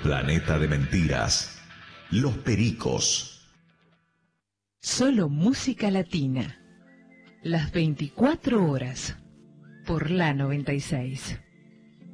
Planeta de Mentiras. Los Pericos. Solo música latina. Las 24 horas. Por la 96.